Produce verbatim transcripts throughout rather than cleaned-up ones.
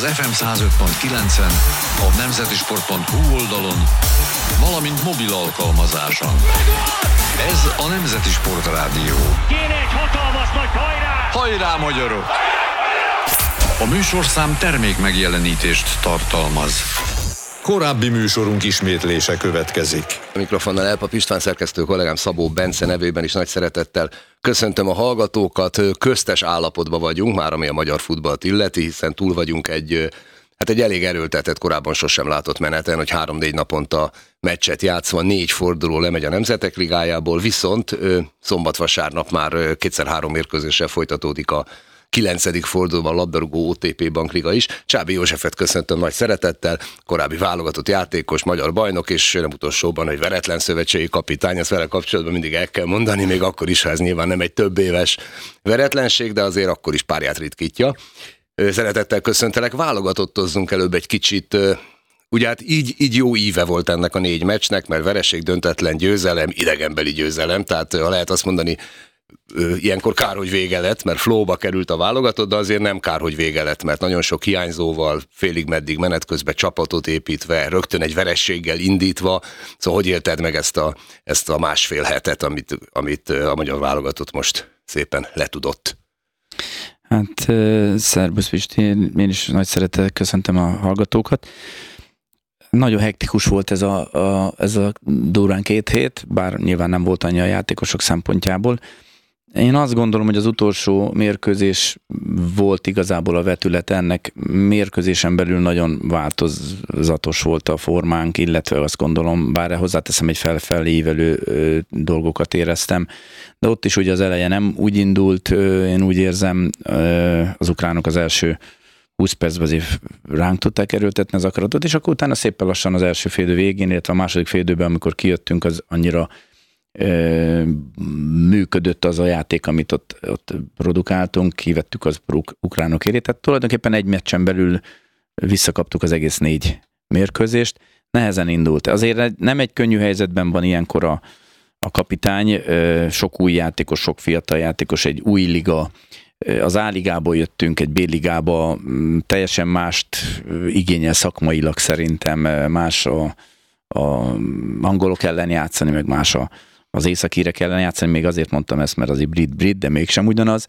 ef em száz öt pont kilencen, a nemzetisport pont hu oldalon, valamint mobil alkalmazáson. Ez a Nemzeti Sport Rádió. Kéne egy hatalmas nagy hajrá! Hajrá, magyarok! A műsorszám termék megjelenítést tartalmaz. Korábbi műsorunk ismétlése következik. A mikrofonnal Elpap István szerkesztő kollégám Szabó Bence nevében is nagy szeretettel köszöntöm a hallgatókat. Köztes állapotban vagyunk, már ami a magyar futballt illeti, hiszen túl vagyunk egy, hát egy elég erőltetett, korábban sosem látott meneten, hogy három-négy naponta meccset játszva négy forduló lemegy a Nemzetek Ligájából, viszont szombat-vasárnap már kétszer-három mérkőzéssel folytatódik a kilencedik fordulóban labdarúgó o té pé Bankliga is. Csábi Józsefet köszöntöm nagy szeretettel, korábbi válogatott játékos, magyar bajnok, és nem utolsóban, hogy veretlen szövetségi kapitány, ezt vele kapcsolatban mindig el kell mondani, még akkor is, ha ez nyilván nem egy több éves veretlenség, de azért akkor is párját ritkítja. Szeretettel köszöntelek, válogatottozzunk előbb egy kicsit. Ugye hát így, így jó íve volt ennek a négy meccsnek, mert vereség, döntetlen, győzelem, idegenbeli győzelem, tehát ha lehet azt mondani, ilyenkor kár, hogy vége lett, mert flowba került a válogatott, de azért nem kár, hogy vége lett, mert nagyon sok hiányzóval, félig meddig menet közben csapatot építve, rögtön egy verességgel indítva, szóval hogy élted meg ezt a, ezt a másfél hetet, amit, amit a magyar válogatott most szépen letudott? Hát, szerbusz Pisti, én is nagy szeretettel köszöntöm a hallgatókat. Nagyon hektikus volt ez a, a, ez a durván két hét, bár nyilván nem volt annyi a játékosok szempontjából. Én azt gondolom, hogy az utolsó mérkőzés volt igazából a vetület ennek. Mérkőzésen belül nagyon változatos volt a formánk, illetve azt gondolom, bár hozzáteszem, egy felfelé ívelő dolgokat éreztem, de ott is ugye az eleje nem úgy indult, én úgy érzem, az ukránok az első húsz percben azért ránk tudták erőltetni az akaratot, és akkor utána szépen lassan az első félidő végén, illetve a második félidőben, amikor kijöttünk, az annyira ö, működött az a játék, amit ott, ott produkáltunk, kivettük az ukránok érét, tehát tulajdonképpen egy meccsen belül visszakaptuk az egész négy mérkőzést, nehezen indult. Azért nem egy könnyű helyzetben van ilyenkor a, a kapitány, sok új játékos, sok fiatal játékos, egy új liga, az A-ligából jöttünk egy B-ligába, teljesen mást igényel szakmailag szerintem, más a, a angolok ellen játszani, meg más a, az északírek ellen játszani, még azért mondtam ezt, mert az brit-brit, de mégsem ugyanaz.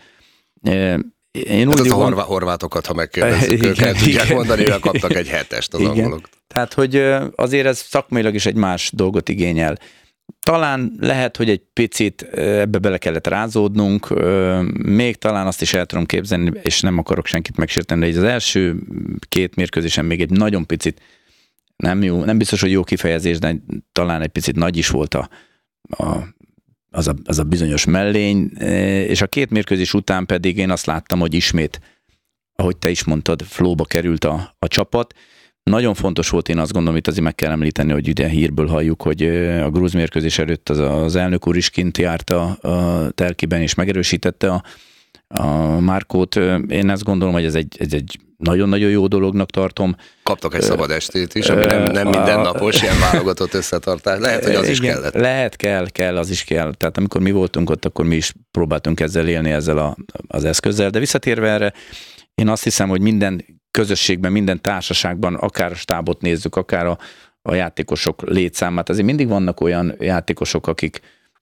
Én hát úgy az van... a horvá, horvátokat, ha megkérdezzük őket, tudják mondani, hogy kaptak egy hetest az igen. angolok. Tehát, hogy azért ez szakmailag is egy más dolgot igényel. Talán lehet, hogy egy picit ebbe bele kellett rázódnunk, még talán azt is el tudom képzelni, és nem akarok senkit megsérteni, de az első két mérkőzésen még egy nagyon picit, nem jó, nem biztos, hogy jó kifejezés, de talán egy picit nagy is volt a, a, az, a, az a bizonyos mellény, és a két mérkőzés után pedig én azt láttam, hogy ismét, ahogy te is mondtad, flowba került a, a csapat. Nagyon fontos volt, én azt gondolom, itt azért meg kell említeni, hogy ugye hírből halljuk, hogy a grúz mérkőzés előtt az, az elnök úr is kint járt a, a telkiben, és megerősítette a, a Márkót. Én azt gondolom, hogy ez egy, ez egy nagyon-nagyon jó dolognak tartom. Kaptak egy szabad estét is, ami nem, nem mindennapos, ilyen válogatott összetartás. Lehet, hogy az is igen, kellett. Lehet, kell, kell, az is kell. Tehát amikor mi voltunk ott, akkor mi is próbáltunk ezzel élni, ezzel a, az eszközzel. De visszatérve erre, én azt hiszem, hogy minden közösségben, minden társaságban, akár a stábot nézzük, akár a, a játékosok létszámát, azért mindig vannak olyan játékosok, akik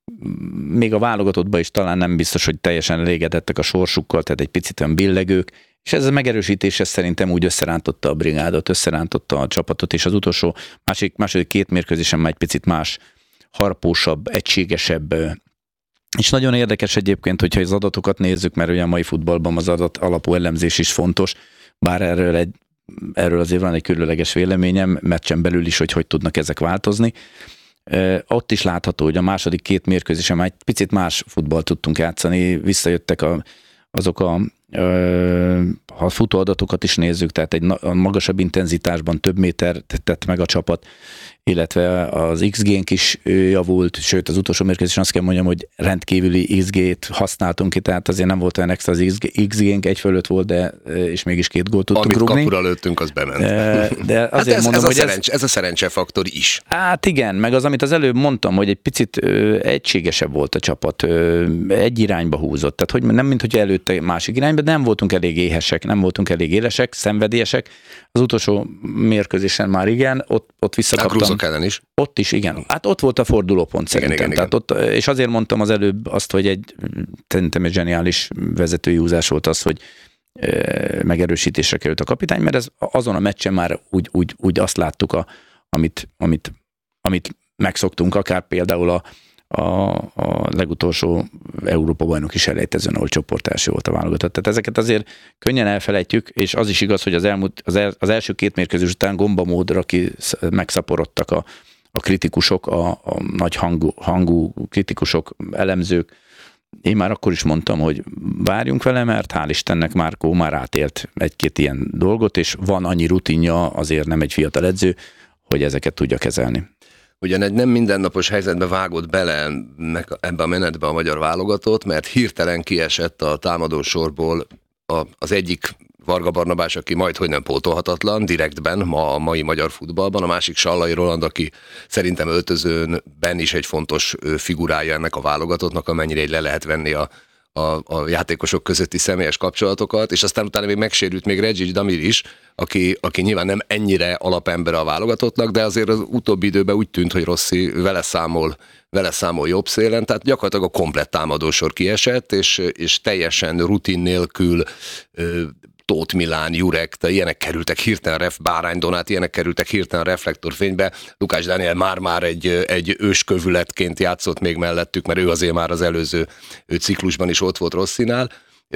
még a válogatottban is talán nem biztos, hogy teljesen elégedettek a sorsukkal, tehát egy picit olyan billegők, és ez a megerősítés ez szerintem úgy összerántotta a brigádot, összerántotta a csapatot, és az utolsó másik, második két mérkőzésen már egy picit más, harpósabb, egységesebb, és nagyon érdekes egyébként, hogyha az adatokat nézzük, mert ugye a mai futballban az adat alapú elemzés is fontos, bár erről, egy, erről azért van egy különleges véleményem, meccsen belül is, hogy hogy tudnak ezek változni. E, ott is látható, hogy a második két mérkőzésen már egy picit más futballt tudtunk játszani, visszajöttek a, azok a, e, ha a futóadatokat is nézzük, tehát egy na, magasabb intenzitásban több méter tett meg a csapat, illetve az iksz gé-nk is javult, sőt az utolsó mérkőzésen azt kell mondjam, hogy rendkívüli iksz gét használtunk ki, tehát azért nem volt olyan extra, az iksz gé-nk egy fölött volt, de és mégis két gólt tudtunk Amit rúgni. kapura lőttünk, az bement. De azért hát ez, mondom, ez, a hogy szerencs, ez... ez a szerencsefaktor is. Hát igen, meg az, amit az előbb mondtam, hogy egy picit ö, egységesebb volt a csapat, ö, egy irányba húzott, tehát hogy nem mint hogy előtte másik irányba kapitányban nem voltunk elég éhesek, nem voltunk elég élesek, szenvedélyesek. Az utolsó mérkőzésen már igen, ott, ott visszakaptam. A grúzok ellen is. Ott is, igen. Hát ott volt a fordulópont szerintem. Igen, igen, igen. Tehát ott, és azért mondtam az előbb azt, hogy egy, szerintem egy zseniális vezetői húzás volt az, hogy megerősítésre került a kapitány, mert ez azon a meccsen már úgy, úgy, úgy azt láttuk, a, amit, amit, amit megszoktunk, akár például a, a, a legutolsó Európa-bajnoki selejtezőn, ahol csoportelső volt a válogatott. Tehát ezeket azért könnyen elfelejtjük, és az is igaz, hogy az, elmúlt, az, el, az első két mérkőzés után gombamódra ki megszaporodtak a, a kritikusok, a, a nagy hangú, hangú kritikusok, elemzők. Én már akkor is mondtam, hogy várjunk vele, mert hál' Istennek Márkó már átélt egy-két ilyen dolgot, és van annyi rutinja, azért nem egy fiatal edző, hogy ezeket tudja kezelni. Ugyan egy nem mindennapos helyzetbe vágott bele ebbe a menetbe a magyar válogatott, mert hirtelen kiesett a támadó sorból az egyik Varga Barnabás, aki majdhogy nem pótolhatatlan, direktben ma a mai magyar futballban, a másik Sallai Roland, aki szerintem öltözőnben is egy fontos figurája ennek a válogatottnak, amennyire így le lehet venni a, a, a játékosok közötti személyes kapcsolatokat, és aztán utána még megsérült még Regis Damir is, aki, aki nyilván nem ennyire alapember a válogatottnak, de azért az utóbbi időben úgy tűnt, hogy Rossi vele számol, vele számol jobb szélen, tehát gyakorlatilag a komplett támadósor kiesett, és, és teljesen rutin nélkül Tóth Milán, Jurek, de ilyenek kerültek hirtelen, ref, Bárány Donát, ilyenek kerültek hirtelen reflektorfénybe. Lukács Dániel már-már egy, egy őskövületként játszott még mellettük, mert ő azért már az előző ciklusban is ott volt Rossinál.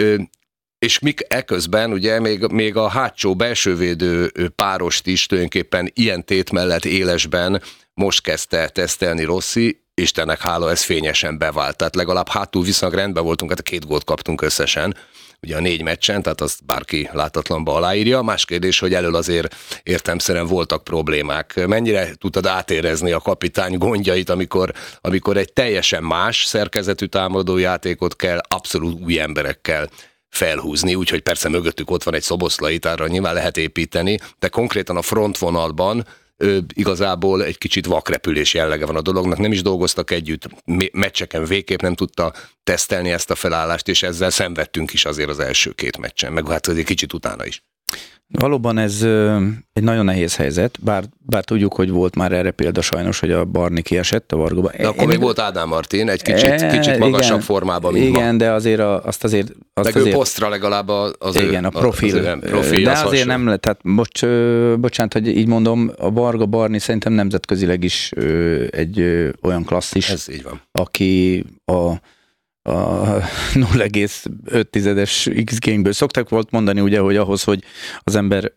És mik eközben ugye még, még a hátsó belsővédő párost is tulajdonképpen ilyen tét mellett élesben most kezdte tesztelni Rossi, Istennek hála, ez fényesen bevált. Tehát legalább hátul viszonylag rendben voltunk, hát a két gólt kaptunk összesen, ugye a négy meccsen, tehát azt bárki látatlanba aláírja. Más kérdés, hogy elől azért értelemszerűen voltak problémák. Mennyire tudtad átérezni a kapitány gondjait, amikor, amikor egy teljesen más szerkezetű támadójátékot kell abszolút új emberekkel felhúzni, úgyhogy persze mögöttük ott van egy Szoboszlai, arra nyilván lehet építeni, de konkrétan a frontvonalban Ö, igazából egy kicsit vakrepülés jellege van a dolognak, nem is dolgoztak együtt, meccseken végképp nem tudta tesztelni ezt a felállást, és ezzel szenvedtünk is azért az első két meccsen, meg hát egy kicsit utána is. Valóban ez ö, egy nagyon nehéz helyzet, bár, bár tudjuk, hogy volt már erre példa sajnos, hogy a Barni kiesett a Vargóba. De akkor Én még e, volt Ádám Martin, egy kicsit, e, kicsit magasabb igen, formában, mint igen, ma. de azért a, azt azért... Azt meg azért, ő posztra legalább az igen, ő, a profil. Az ő profil de az azért hasonló. nem lett, tehát most, ö, bocsánat, hogy így mondom, a Varga Barni szerintem nemzetközileg is ö, egy ö, olyan klasszis, ez így van. Aki a a nulla egész öt X-Game-ből szoktak volt mondani, ugye, hogy ahhoz, hogy az ember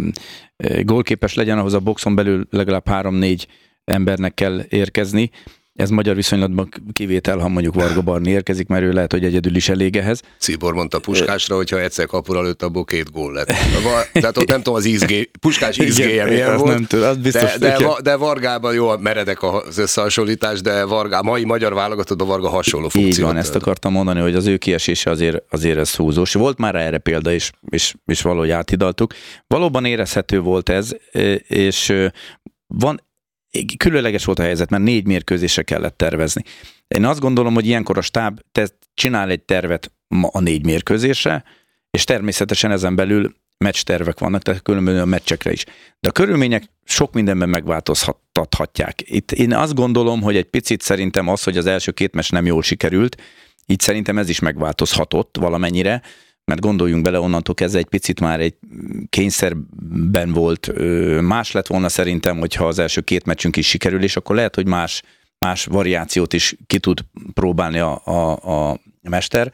gólképes legyen, ahhoz a boxon belül legalább három-négy embernek kell érkezni. Ez magyar viszonylatban kivétel, ha mondjuk Varga Barni érkezik, mert ő lehet, hogy egyedül is elég ehhez. Szibor mondta Puskásra, hogyha egyszer kapura lőtt, abból két gól lett. Tehát ott nem tudom, az X-G, Puskás X-G-je milyen volt, nem tudom, az biztos, de, de, de Vargában jó, meredek az összehasonlítás, de Varga, mai magyar válogatottban Varga hasonló funkciót. Így van, ezt akartam mondani, hogy az ő kiesése azért, azért ez húzós. Volt már erre példa, és, és, és valahogy áthidaltuk. Valóban érezhető volt ez, és van különleges volt a helyzet, mert négy mérkőzésre kellett tervezni. Én azt gondolom, hogy ilyenkor a stáb csinál egy tervet a négy mérkőzésre, és természetesen ezen belül meccstervek vannak, tehát különböző a meccsekre is. De a körülmények sok mindenben megváltoztathatják. Itt én azt gondolom, hogy egy picit szerintem az, hogy az első két meccs nem jól sikerült, így szerintem ez is megváltozhatott valamennyire, mert gondoljunk bele, onnantól kezdve egy picit már egy kényszerben volt. Más lett volna szerintem, hogyha az első két meccsünk is sikerül, és akkor lehet, hogy más, más variációt is ki tud próbálni a, a, a mester.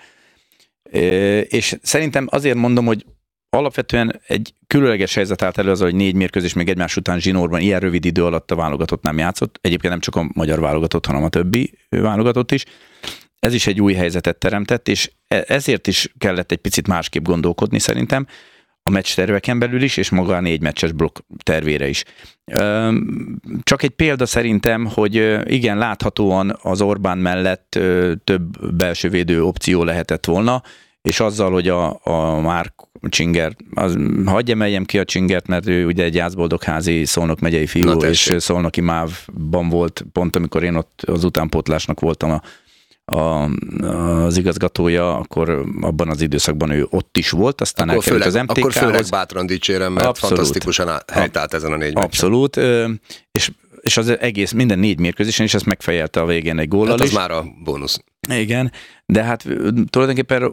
És szerintem azért mondom, hogy alapvetően egy különleges helyzet állt elő az, hogy négy mérkőzés még egymás után zsinórban ilyen rövid idő alatt a válogatott nem játszott. Egyébként nem csak a magyar válogatott, hanem a többi válogatott is. Ez is egy új helyzetet teremtett, és ezért is kellett egy picit másképp gondolkodni szerintem a meccs terveken belül is, és maga a négy meccses blokk tervére is. Csak egy példa szerintem, hogy igen, láthatóan az Orbán mellett több belső védő opció lehetett volna, és azzal, hogy a, a Márk Csinger, az, hagyj emeljem ki a Csingert, mert ő ugye egy Jászboldogházi Szolnok megyei fiú, és Szolnoki mávban volt, pont amikor én ott az utánpótlásnak voltam a a, az igazgatója, akkor abban az időszakban ő ott is volt, aztán akkor elkerült főleg, az em té ká-hoz. Akkor főleg bátran dicsérem, mert abszolút, fantasztikusan helytált ezen a négy meccsen. Abszolút, és, és az egész, minden négy mérkőzésen, és ezt megfejelte a végén egy góllal hát az is. már a bónusz. Igen, de hát tulajdonképpen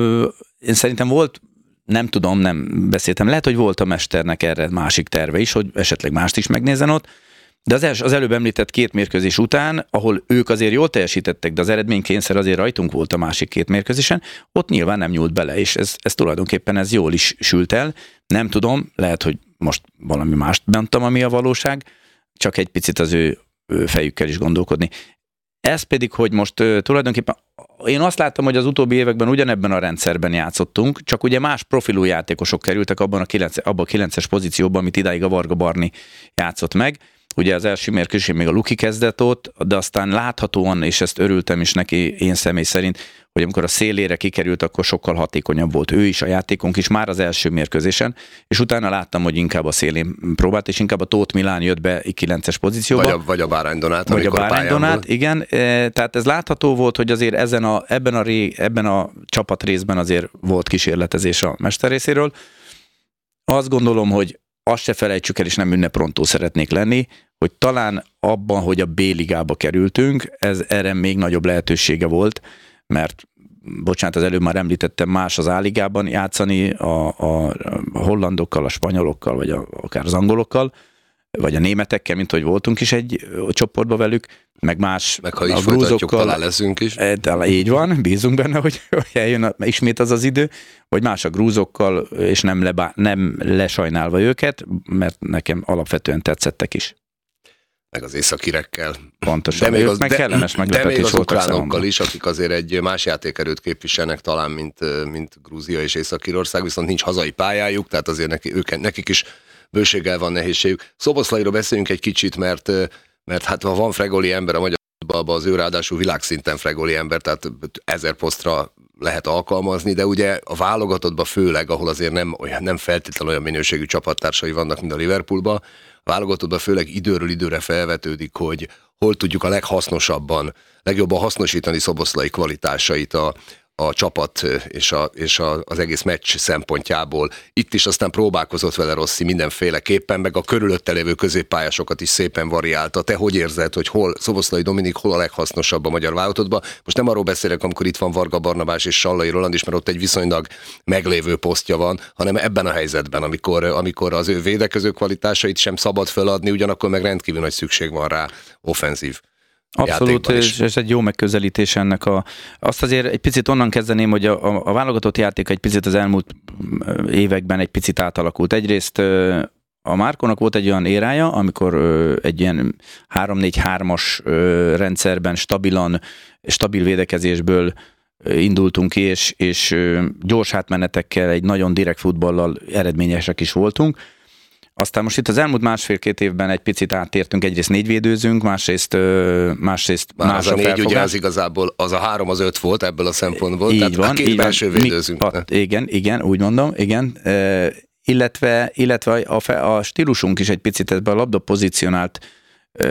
én szerintem volt, nem tudom, nem beszéltem, lehet, hogy volt a mesternek erre másik terve is, hogy esetleg mást is megnézzen ott, de az, els, az előbb említett két mérkőzés után, ahol ők azért jól teljesítettek, de az eredménykényszer azért rajtunk volt a másik két mérkőzésen, ott nyilván nem nyúlt bele, és ez, ez tulajdonképpen ez jól is sült el. Nem tudom, lehet, hogy most valami mást bántam, ami a valóság, csak egy picit az ő, ő fejükkel is gondolkodni. Ez pedig, hogy most uh, tulajdonképpen én azt láttam, hogy az utóbbi években ugyanebben a rendszerben játszottunk, csak ugye más profilú játékosok kerültek abban a kilenc, abban a kilences pozícióban, amit idáig a Varga Barni játszott meg. Ugye az első mérkőzésén még a Luki kezdett ott, de aztán láthatóan, és ezt örültem is neki én személy szerint, hogy amikor a szélére kikerült, akkor sokkal hatékonyabb volt ő is, a játékunk is már az első mérkőzésen, és utána láttam, hogy inkább a szélén próbált, és inkább a Tóth Milán jött be egy kilences pozícióba. Vagy a, vagy a Bárány Donát, vagy a Bárány Donát, igen. Tehát ez látható volt, hogy azért ezen a, ebben, a ré, ebben a csapat részben azért volt kísérletezés a mester részéről. Azt gondolom, hogy azt se felejtsük el, és nem ünneprontó szeretnék lenni, hogy talán abban, hogy a B-ligába kerültünk, ez erre még nagyobb lehetősége volt, mert bocsánat, az előbb már említettem, más az A-ligában játszani a, a, a hollandokkal, a spanyolokkal, vagy a, akár az angolokkal, vagy a németekkel, mint hogy voltunk is egy csoportba velük, meg más meg ha így folytatjuk, talán leszünk is. Talán így van, bízunk benne, hogy eljön ismét az az idő, vagy más a grúzokkal, és nem, lebá, nem lesajnálva őket, mert nekem alapvetően tetszettek is. Meg az északirekkel. Pontosan, de még az, meg de, kellemes meglepetés de még az voltak ukránokkal is, akik azért egy más játékerőt képviselnek talán, mint, mint Grúzia és Észak-Írország, viszont nincs hazai pályájuk, tehát azért neki, ők, nekik is bőséggel van nehézségük. Szoboszlairól beszéljünk egy kicsit, mert, mert hát ha van fregoli ember a magyar futballban, az ő ráadásul világszinten fregoli ember, tehát ezer posztra lehet alkalmazni, de ugye a válogatottban főleg, ahol azért nem, olyan, nem feltétlenül olyan minőségű csapattársai vannak, mint a Liverpoolban, a válogatottban főleg időről időre felvetődik, hogy hol tudjuk a leghasznosabban, legjobban hasznosítani Szoboszlai kvalitásait a, a csapat és, a, és a, az egész meccs szempontjából. Itt is aztán próbálkozott vele Rossi mindenféleképpen, meg a körülötte lévő középpályásokat is szépen variálta. Te hogy érzed, hogy hol Szoboszlai Dominik, hol a leghasznosabb a magyar válogatottban? Most nem arról beszélek, amikor itt van Varga Barnabás és Sallai Roland is, mert ott egy viszonylag meglévő posztja van, hanem ebben a helyzetben, amikor, amikor az ő védekező kvalitásait sem szabad feladni, ugyanakkor meg rendkívül nagy szükség van rá offenzív. Abszolút, és ez egy jó megközelítés ennek a... Azt azért egy picit onnan kezdeném, hogy a, a, a válogatott játék egy picit az elmúlt években egy picit átalakult. Egyrészt a Márkónak volt egy olyan érája, amikor egy ilyen három négy hármas rendszerben stabilan, stabil védekezésből indultunk ki, és, és gyors átmenetekkel, egy nagyon direkt futballal eredményesek is voltunk. Aztán most itt az elmúlt másfél-két évben egy picit áttértünk, egyrészt négyvédőzünk, másrészt, másrészt Már más az a, a négy, ugye az igazából, az a három az öt volt ebből a szempontból, így tehát van, két így belső van. védőzünk. Mi, a, igen, igen, úgy mondom, igen. E, illetve illetve a, a stílusunk is egy picit ebben a labda pozícionált e,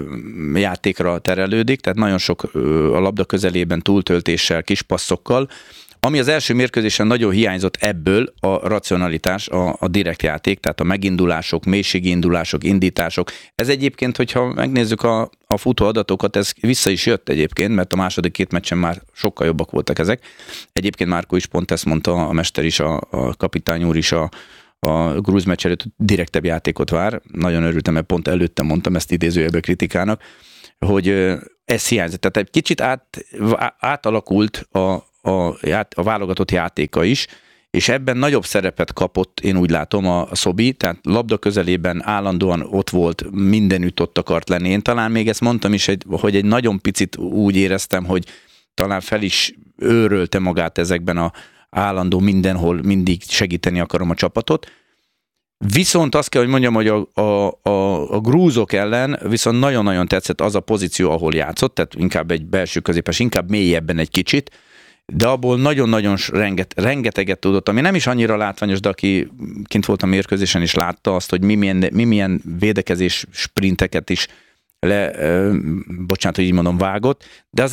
játékra terelődik, tehát nagyon sok e, a labda közelében túltöltéssel, kis passzokkal. Ami az első mérkőzésen nagyon hiányzott ebből a racionalitás, a, a direkt játék, tehát a megindulások, mélységi indulások, indítások. Ez egyébként, hogyha megnézzük a, a futó adatokat, ez vissza is jött egyébként, mert a második két meccsen már sokkal jobbak voltak ezek. Egyébként Márkó is pont ezt mondta, a mester is, a, a kapitány úr is a, a grúz meccs előtt direktebb játékot vár. Nagyon örültem, mert pont előtte mondtam ezt idézőjelbe kritikának, hogy ez hiányzott. Tehát egy kicsit át, átalakult a A, a válogatott játéka is, és ebben nagyobb szerepet kapott, én úgy látom, a, a Szobi, tehát labda közelében állandóan ott volt, mindenütt ott akart lenni. Én talán még ezt mondtam is, hogy egy nagyon picit úgy éreztem, hogy talán fel is őrölte magát ezekben a állandó mindenhol, mindig segíteni akarom a csapatot. Viszont azt kell, hogy mondjam, hogy a, a, a, a grúzok ellen viszont nagyon-nagyon tetszett az a pozíció, ahol játszott, tehát inkább egy belső középes, inkább mélyebben egy kicsit, de abból nagyon-nagyon renget, rengeteget tudott, ami nem is annyira látványos, de aki kint volt a mérkőzésen is látta azt, hogy mi milyen, mi milyen védekezés sprinteket is le, ö, bocsánat, hogy így mondom, vágott, de az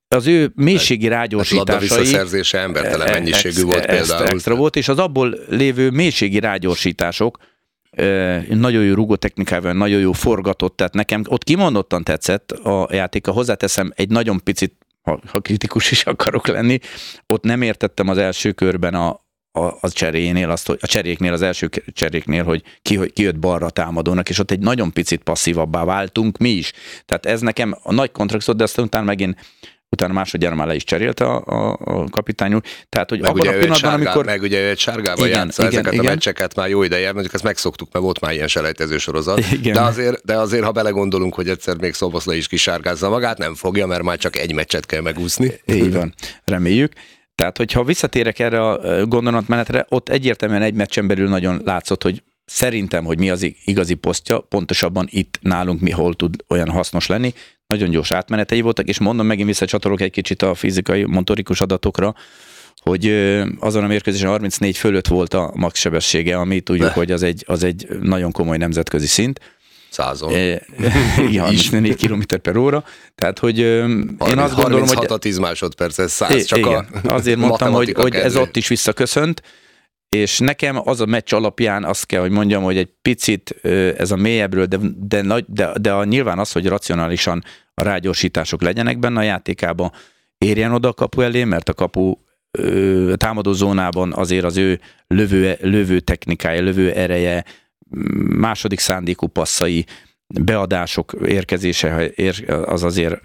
az ő mélységi rágyorsításai... labda visszaszerzése embertelen mennyiségű volt például. Extra volt, és az abból lévő mélységi rágyorsítások nagyon jó rugótechnikával, nagyon jó forgatott, tehát nekem ott kimondottan tetszett a játéka. Hozzáteszem, egy nagyon picit, ha, ha kritikus is akarok lenni, ott nem értettem az első körben a, a, a cseréjénél, azt, hogy a cseréknél, az első cseréknél, hogy ki, hogy ki jött balra támadónak, és ott egy nagyon picit passzívabbá váltunk mi is. Tehát ez nekem a nagy kontrakt volt, de aztán utána megint utána másodjára már le is cserélte a, a, a kapitány úr. Tehát, hogy meg abban ugye a pillanatban, sárgál, amikor... Meg ugye egy sárgával igen, játsza igen, ezeket igen. a meccseket már jó ideje, mondjuk ezt megszoktuk, mert volt már ilyen selejtező sorozat. Igen. De azért, de azért, ha belegondolunk, hogy egyszer még Szoboszlai is kisárgázza magát, nem fogja, mert már csak egy meccset kell megúszni. Így van, reméljük. Tehát, hogyha visszatérek erre a gondolatmenetre, ott egyértelműen egy meccsen belül nagyon látszott, hogy szerintem, hogy mi az igazi posztja, pontosabban itt nálunk mi hol tud olyan hasznos lenni. Nagyon gyors átmenetei voltak, és mondom, megint visszacsatolok egy kicsit a fizikai, motorikus adatokra, hogy azon a mérkőzésen harmincnégy fölött volt a max sebessége, ami tudjuk, De. hogy az egy, az egy nagyon komoly nemzetközi szint. Százon. Igen, harmincnégy kilométer per óra. Tehát, hogy én azt gondolom, hogy... harminchat a tíz másodperc, ez száz, csak igen, a azért mondtam, hogy, hogy ez ott is visszaköszönt, és nekem az a meccs alapján azt kell, hogy mondjam, hogy egy picit ez a mélyebbről, de, de, de, de a, nyilván az, hogy racionálisan a rágyorsítások legyenek benne a játékában, érjen oda a kapu elé, mert a kapu a támadó zónában azért az ő lövő, lövő technikája, lövő ereje, második szándékú passzai, beadások érkezése, az azért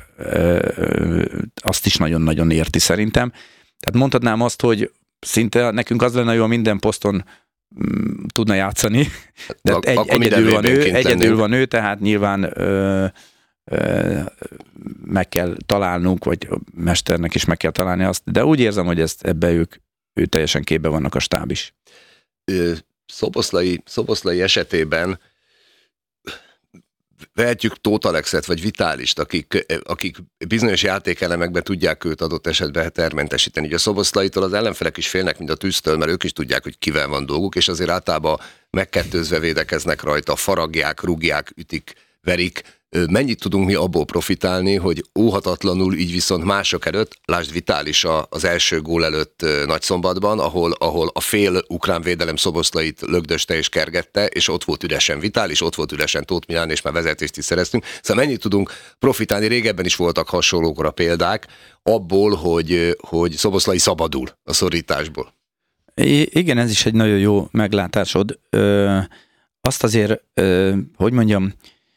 azt is nagyon-nagyon érti szerintem. Tehát mondhatnám azt, hogy szinte nekünk az lenne jó, ha minden poszton m, tudna játszani, de Ak- egy, egyedül, van ő, egyedül van ő, tehát nyilván ö, ö, meg kell találnunk, vagy a mesternek is meg kell találni azt, de úgy érzem, hogy ezt ebbe ők ő teljesen képbe vannak, a stáb is. Szoboszlai, Szoboszlai esetében vehetjük Tóth Alexet vagy Vitálist, akik, akik bizonyos játékelemekben tudják őt adott esetben termentesíteni. Ugye a Szoboszlaitól az ellenfelek is félnek, mint a tűztől, mert ők is tudják, hogy kivel van dolguk, és azért általában megkettőzve védekeznek rajta, faragják, rúgják, ütik, verik. Mennyit tudunk mi abból profitálni, hogy óhatatlanul, így viszont mások előtt, lásd Vitális az első gól előtt Nagyszombatban, ahol, ahol a fél ukrán védelem Szoboszlait lögdöste és kergette, és ott volt üresen Vitális, ott volt üresen Tóth Milán, és már vezetést is szereztünk. Szóval mennyit tudunk profitálni, régebben is voltak hasonlókra példák, abból, hogy, hogy Szoboszlai szabadul a szorításból. I- igen, ez is egy nagyon jó meglátásod. Ö, azt azért, ö, hogy mondjam,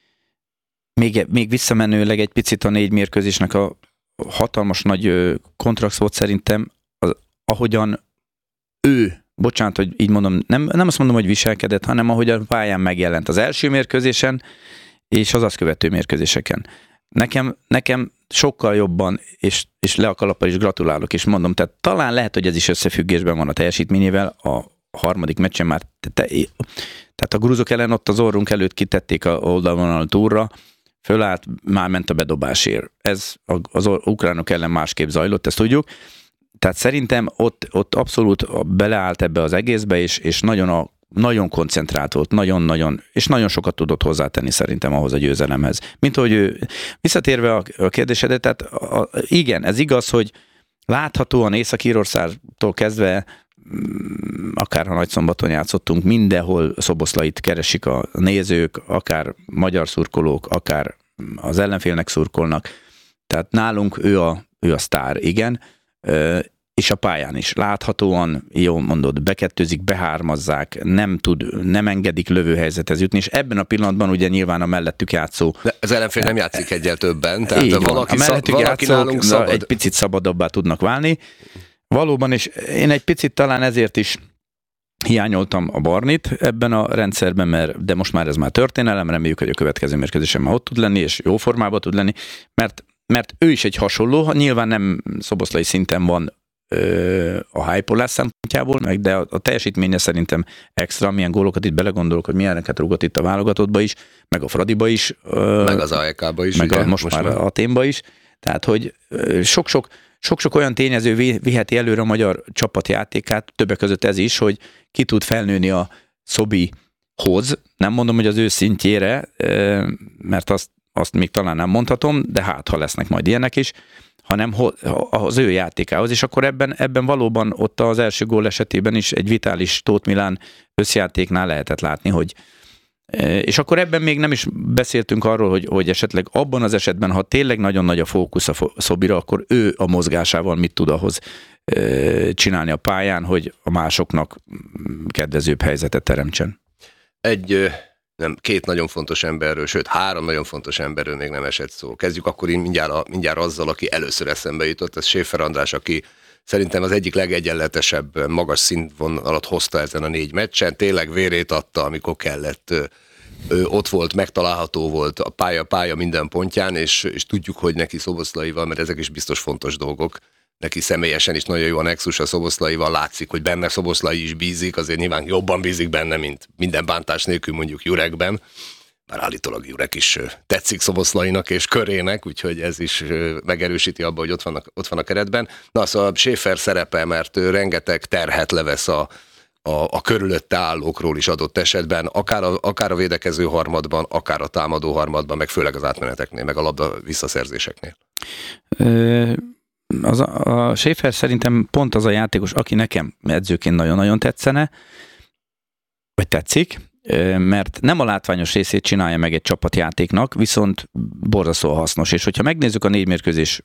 Még, még visszamenőleg egy picit a négy mérkőzésnek a hatalmas nagy kontrakt volt szerintem, az, ahogyan ő, bocsánat, hogy így mondom, nem, nem azt mondom, hogy viselkedett, hanem ahogy a pályán megjelent az első mérkőzésen, és az azt követő mérkőzéseken. Nekem, nekem sokkal jobban, és, és le a kalappal is gratulálok, és mondom, tehát talán lehet, hogy ez is összefüggésben van a teljesítményével, a harmadik meccsen már, te, te, tehát a grúzok ellen ott az orrunk előtt kitették a oldalvonalat úrra, fölállt, már ment a bedobásért. Ez az ukránok ellen másképp zajlott, ezt tudjuk. Tehát szerintem ott, ott abszolút beleállt ebbe az egészbe, és, és nagyon, a, nagyon koncentrált volt, nagyon-nagyon, és nagyon sokat tudott hozzátenni szerintem ahhoz a győzelemhez. Mint ahogy ő, visszatérve a, a kérdésedet, tehát a, igen, ez igaz, hogy láthatóan Észak-Írországtól kezdve, akár ha Nagyszombaton játszottunk, mindenhol Szoboszlait keresik a nézők, akár magyar szurkolók, akár az ellenfélnek szurkolnak. Tehát nálunk ő a, ő a sztár, igen, és a pályán is. Láthatóan, jól mondod, bekettőzik, behármazzák, nem tud, nem engedik lövőhelyzethez jutni, és ebben a pillanatban ugye nyilván a mellettük játszó. De az ellenfél nem játszik egyel többen, tehát így valaki, van. A mellettük szab, valaki játszók szabad. egy picit szabadabbá tudnak válni. Valóban, és én egy picit talán ezért is hiányoltam a Barnit ebben a rendszerben, mert, de most már ez már történelem, reméljük, hogy a következő mérkőzésen már ott tud lenni, és jó formában tud lenni, mert, mert ő is egy hasonló, nyilván nem Szoboszlai szinten van ö, a hype-olás szempontjából, meg, de a, a teljesítménye szerintem extra, milyen gólokat itt belegondolok, hogy milyeneket rúgott itt a válogatottba is, meg a Fradiba is. Ö, meg az á é ká-ba is. meg ugye, a, most, most már a Athénba is. Tehát, hogy ö, sok-sok Sok-sok olyan tényező viheti előre a magyar csapatjátékát, többek között ez is, hogy ki tud felnőni a Szobihoz. Nem mondom, hogy az ő szintjére, mert azt, azt még talán nem mondhatom, de hát, ha lesznek majd ilyenek is. hanem az ő játékához, és akkor ebben, ebben valóban ott az első gól esetében is egy vitális Tóth Milán összjátéknál lehetett látni, hogy és akkor ebben még nem is beszéltünk arról, hogy, hogy esetleg abban az esetben, ha tényleg nagyon nagy a fókusz a Szobira, akkor ő a mozgásával mit tud ahhoz csinálni a pályán, hogy a másoknak kedvezőbb helyzetet teremtsen. Egy, nem, két nagyon fontos emberről, sőt három nagyon fontos emberről még nem esett szó. Kezdjük akkor én mindjárt, a, mindjárt azzal, aki először eszembe jutott, ez Schäfer András, aki szerintem az egyik legegyenletesebb magas színvonalat hozta ezen a négy meccsen. Tényleg vérét adta, amikor kellett. Ő ott volt, megtalálható volt a pálya, pálya minden pontján, és, és tudjuk, hogy neki Szoboszlaival, mert ezek is biztos fontos dolgok. Neki személyesen is nagyon jó a nexus a Szoboszlaival, látszik, hogy benne Szoboszlai is bízik, azért nyilván jobban bízik benne, mint minden bántás nélkül mondjuk Jurekben. Már állítólag Jurek is tetszik Szoboszlainak és körének, úgyhogy ez is megerősíti abba, hogy ott van a, ott van a keretben. Na, szóval Schäfer szerepe, mert ő rengeteg terhet levesz a, a, a körülötte állókról is adott esetben, akár a, akár a védekező harmadban, akár a támadó harmadban, meg főleg az átmeneteknél, meg a labda visszaszerzéseknél. Ö, az a, a Schäfer szerintem pont az a játékos, aki nekem edzőként nagyon-nagyon tetszene, vagy tetszik, mert nem a látványos részét csinálja meg egy csapatjátéknak, viszont borzasztóan hasznos. És hogyha megnézzük a négy mérkőzés,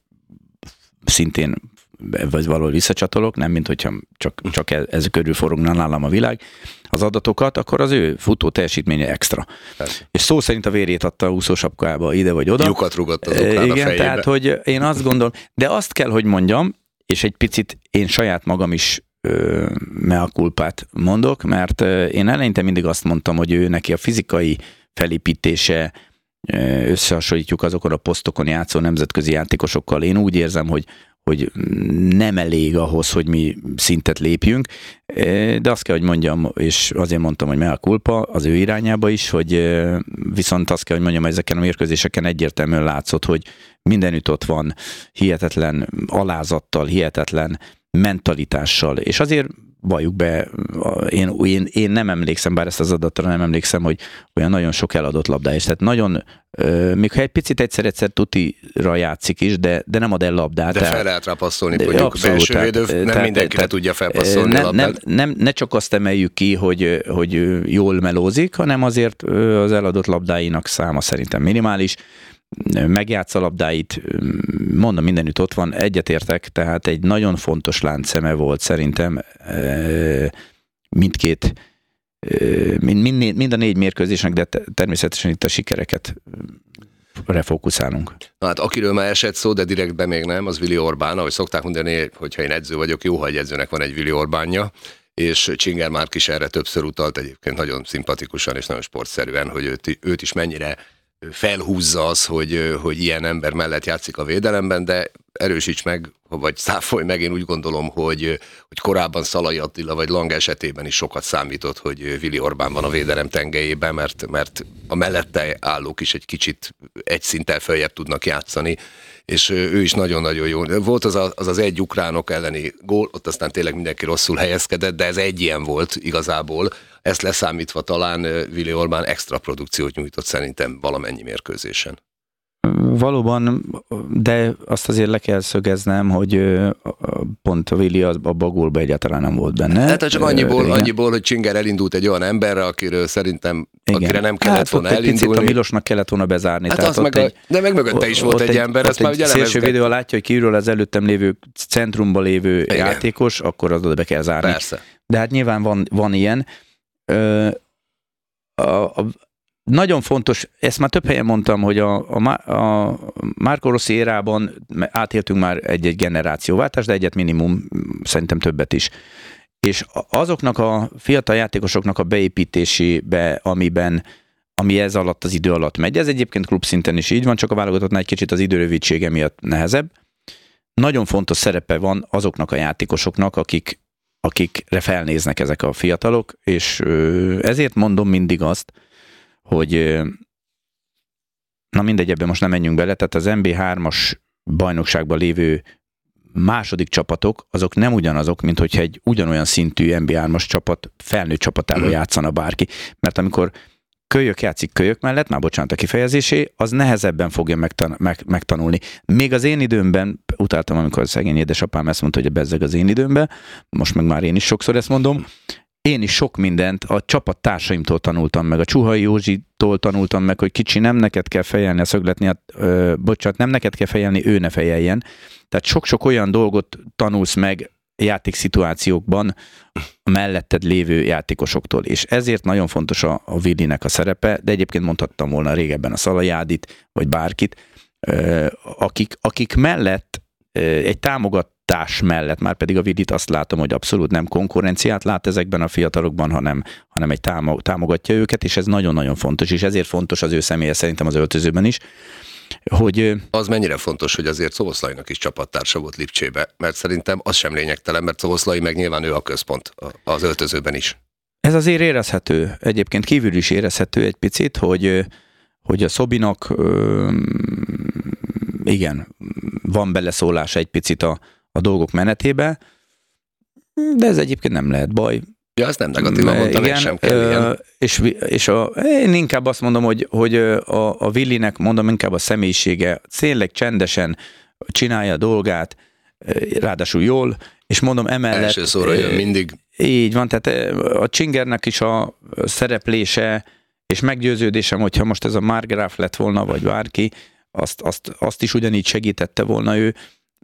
szintén vagy valahol visszacsatolok, nem mint hogyha csak, csak ez, ez körül forogna nálam a világ, az adatokat, akkor az ő futó teljesítménye extra. Persze. És szó szerint a vérét adta a úszósapkába ide vagy oda. Lyukat rugott az okán a fejébe. Tehát, hogy én azt gondolom, de azt kell, hogy mondjam, és egy picit én saját magam is mea culpát mondok, mert én eleinte mindig azt mondtam, hogy ő neki a fizikai felépítése, összehasonlítjuk azokon a posztokon játszó nemzetközi játékosokkal, én úgy érzem, hogy, hogy nem elég ahhoz, hogy mi szintet lépjünk, de azt kell, hogy mondjam, és azért mondtam, hogy mea culpa az ő irányába is, hogy viszont azt kell, hogy mondjam, hogy ezeken a mérkőzéseken egyértelműen látszott, hogy mindenütt ott van, hihetetlen alázattal, hihetetlen mentalitással, és azért valljuk be, én, én, én nem emlékszem, bár ezt az adatra nem emlékszem, hogy olyan nagyon sok eladott labdája, és tehát nagyon, még ha egy picit egyszer-egyszer tutira játszik is, de, de nem ad el labdát. De tehát, fel lehet rá passzolni, mondjuk belső védő, nem tehát, mindenkire tehát, tudja felpasszolni nem, a labdát. Nem, nem, ne csak azt emeljük ki, hogy, hogy jól melózik, hanem azért az eladott labdáinak száma szerintem minimális, megjátsza a labdáit, mondom, mindenütt ott van, egyetértek, tehát egy nagyon fontos láncszeme volt szerintem mindkét, mind, mind a négy mérkőzésnek, de természetesen itt a sikereket refókuszálunk. Na hát akiről már esett szó, de direktben még nem, az Willi Orbán, ahogy szokták mondani, hogyha én edző vagyok, jó, ha egy edzőnek van egy Willi Orbánja, és Csinger Márk is erre többször utalt, egyébként nagyon szimpatikusan és nagyon sportszerűen, hogy őt, őt is mennyire felhúzza az, hogy, hogy ilyen ember mellett játszik a védelemben, de erősíts meg, vagy száfolj meg, én úgy gondolom, hogy, hogy korábban Szalai Attila vagy Lang esetében is sokat számított, hogy Willi Orbán van a védelem tengelyében, mert, mert a mellette állók is egy kicsit egy szinttel följebb tudnak játszani, és ő is nagyon-nagyon jó. Volt az, a, az az egy ukránok elleni gól, ott aztán tényleg mindenki rosszul helyezkedett, de ez egy ilyen volt igazából. Ezt leszámítva talán Willi Orbán extra produkciót nyújtott szerintem valamennyi mérkőzésen. Valóban, de azt azért le kell szögeznem, hogy pont a Willi abban a gólban egyáltalán nem volt benne. Hát csak annyiból, annyiból, hogy Csinger elindult egy olyan emberre, akiről szerintem, igen. akire nem kellett hát, volna elindulni. Picit a Milosnak kellett volna bezárni. Hát az meg a, egy, de meg mögötte is volt egy, egy ember. Ezt már egy szélső védő, látja, hogy kiről az előttem lévő, centrumban lévő igen. játékos, akkor az oda be kell zárni. Persze. De hát nyilván van, van ilyen. Ö, a, a, Nagyon fontos, ezt már több helyen mondtam, hogy a, a, a Marco Rossi érában átéltünk már egy-egy generációváltást, de egyet minimum, szerintem többet is. És azoknak a fiatal játékosoknak a beépítésébe, amiben, ami ez alatt az idő alatt megy, ez egyébként klubszinten is így van, csak a válogatottnál egy kicsit az időrövidsége miatt nehezebb. Nagyon fontos szerepe van azoknak a játékosoknak, akik, akikre felnéznek ezek a fiatalok, és ezért mondom mindig azt, hogy na mindegy, ebben most nem menjünk bele, tehát az en bé hármas bajnokságban lévő második csapatok, azok nem ugyanazok, mint hogyha egy ugyanolyan szintű en bé hármas csapat felnőtt csapatában játszana bárki. Mert amikor kölyök játszik kölyök mellett, már bocsánat a kifejezésé, az nehezebben fogja megtan- meg- megtanulni. Még az én időmben, utáltam, amikor a szegény édesapám ezt mondta, hogy bezzeg az én időmben, most meg már én is sokszor ezt mondom, én is sok mindent a csapattársaimtól tanultam meg, a Csuhai Józsitól tanultam meg, hogy kicsi, nem neked kell fejelni a szögletni, hát, ö, bocsánat, nem neked kell fejelni, ő ne fejeljen. Tehát sok-sok olyan dolgot tanulsz meg játékszituációkban a melletted lévő játékosoktól, és ezért nagyon fontos a, a Willinek a szerepe, de egyébként mondhattam volna régebben a Szalajádit, vagy bárkit, ö, akik, akik mellett ö, egy támogatás mellett, már pedig a Willit azt látom, hogy abszolút nem konkurenciát lát ezekben a fiatalokban, hanem, hanem egy támogatja őket, és ez nagyon-nagyon fontos, és ezért fontos az ő személye szerintem az öltözőben is, hogy... Az mennyire fontos, hogy azért Szoboszlainak is csapattársa volt Lipcsébe, mert szerintem az sem lényegtelen, mert Szoboszlai meg nyilván ő a központ az öltözőben is. Ez azért érezhető, egyébként kívül is érezhető egy picit, hogy, hogy a Szobinak igen, van beleszólása egy picit a, a dolgok menetébe, de ez egyébként nem lehet baj. Ja, ezt nem negatívan mondtam, igen, sem kell ilyen. És, és a, én inkább azt mondom, hogy, hogy a, a Willinek, mondom, inkább a személyisége tényleg csendesen csinálja a dolgát, ráadásul jól, és mondom emellett... Első szóra jön mindig. Így van, tehát a Csingernek is a szereplése, és meggyőződésem, hogyha most ez a Markgraf lett volna, vagy bárki, azt, azt, azt is ugyanígy segítette volna ő.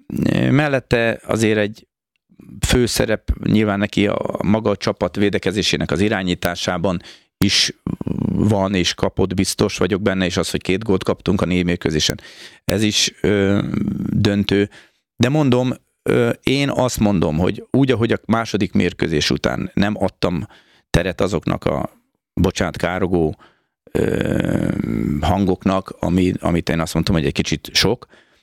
Mellette azért egy főszerep nyilván neki a maga a csapat védekezésének az irányításában is van, és kapott, biztos vagyok benne, és az, hogy két gólt kaptunk a négy mérkőzésen. Ez is ö, döntő. De mondom, ö, én azt mondom, hogy úgy, ahogy a második mérkőzés után nem adtam teret azoknak a, bocsánat, károgó ö, hangoknak, ami, amit én azt mondtam, hogy egy kicsit sok,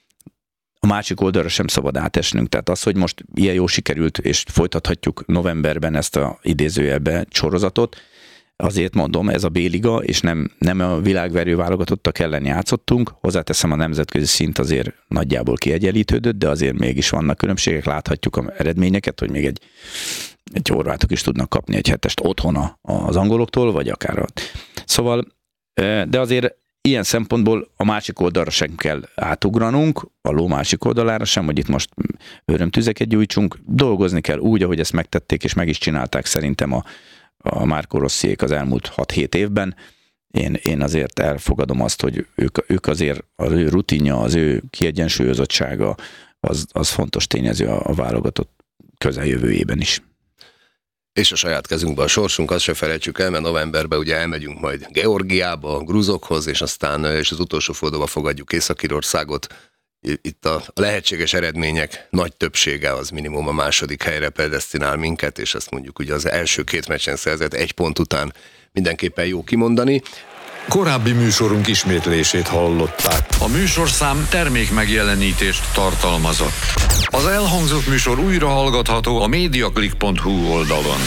a másik oldalra sem szabad átesnünk. Tehát az, hogy most ilyen jó sikerült, és folytathatjuk novemberben ezt a idézőjelbe sorozatot, azért mondom, ez a B-liga, és nem, nem a világverő válogatottak ellen játszottunk. Hozzáteszem, a nemzetközi szint azért nagyjából kiegyenlítődött, de azért mégis vannak különbségek, láthatjuk az eredményeket, hogy még egy, egy horvátok is tudnak kapni egy hetest otthon az angoloktól, vagy akár a... Szóval, de azért ilyen szempontból a másik oldalra sem kell átugranunk, a ló másik oldalára sem, hogy itt most örömtüzeket gyújtsunk, dolgozni kell úgy, ahogy ezt megtették, és meg is csinálták szerintem a, a Marco Rossiék az elmúlt hat-hét évben. Én, én azért elfogadom azt, hogy ők, ők azért, az ő rutinja, az ő kiegyensúlyozottsága, az, az fontos tényező a, a válogatott közeljövőjében is. És a saját kezünkben a sorsunk, azt se felejtsük el, mert novemberben ugye elmegyünk majd Georgiába, a grúzokhoz, és aztán és az utolsó fordulóba fogadjuk Észak-Írországot. Itt a lehetséges eredmények nagy többsége az minimum a második helyre predesztinál minket, és ezt mondjuk ugye az első két meccsen szerzett egy pont után mindenképpen jó kimondani. Korábbi műsorunk ismétlését hallották. A műsorszám termék megjelenítést tartalmazott. Az elhangzott műsor újra hallgatható a mediaclick pont hu oldalon.